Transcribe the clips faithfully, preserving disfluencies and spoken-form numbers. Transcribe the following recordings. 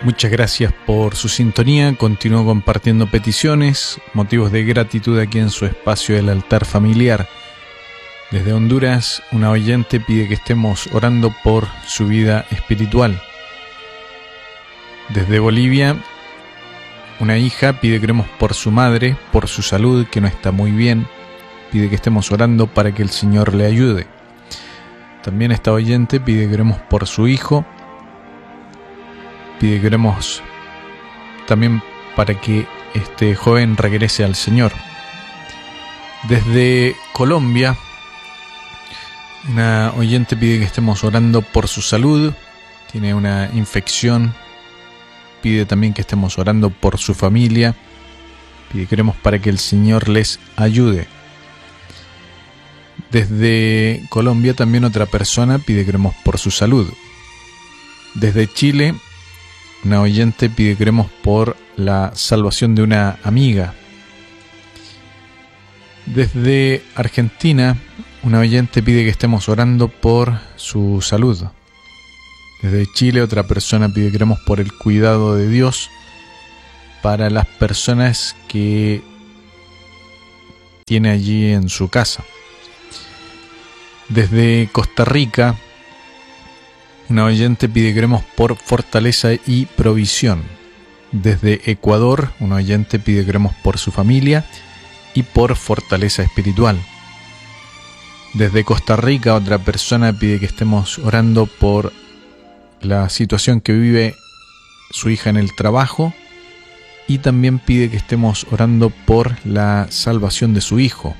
Muchas gracias por su sintonía. Continúo compartiendo peticiones, motivos de gratitud aquí en su espacio El Altar Familiar. Desde Honduras, una oyente pide que estemos orando por su vida espiritual. Desde Bolivia, una hija pide que oremos por su madre, por su salud, que no está muy bien. Pide que estemos orando para que el Señor le ayude. También esta oyente pide que oremos por su hijo. Pide que oremos también para que este joven regrese al Señor. Desde Colombia, una oyente pide que estemos orando por su salud. Tiene una infección. Pide también que estemos orando por su familia. Pide que oremos para que el Señor les ayude. Desde Colombia también otra persona pide que oremos por su salud. Desde Chile, una oyente pide que oremos por la salvación de una amiga. Desde Argentina, una oyente pide que estemos orando por su salud. Desde Chile, otra persona pide que oremos por el cuidado de Dios para las personas que tiene allí en su casa. Desde Costa Rica, una oyente pide que oremos por fortaleza y provisión. Desde Ecuador, una oyente pide que oremos por su familia y por fortaleza espiritual. Desde Costa Rica, otra persona pide que estemos orando por la situación que vive su hija en el trabajo y también pide que estemos orando por la salvación de su hijo.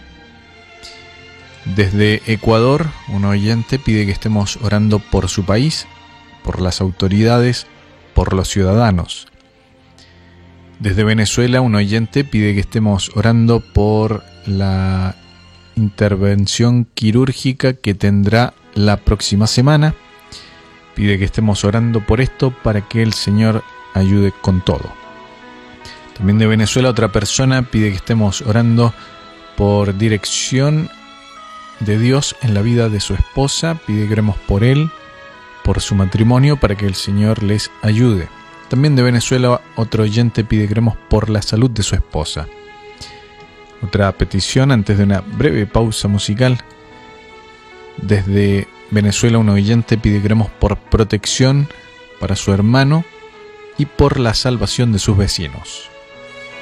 Desde Ecuador, un oyente pide que estemos orando por su país, por las autoridades, por los ciudadanos. Desde Venezuela, un oyente pide que estemos orando por la intervención quirúrgica que tendrá la próxima semana. Pide que estemos orando por esto para que el Señor ayude con todo. También de Venezuela, otra persona pide que estemos orando por dirección de Dios en la vida de su esposa. Pide que oremos por él, por su matrimonio, para que el Señor les ayude. También de Venezuela, otro oyente pide que oremos por la salud de su esposa. Otra petición antes de una breve pausa musical. Desde Venezuela, un oyente pide que oremos por protección para su hermano y por la salvación de sus vecinos.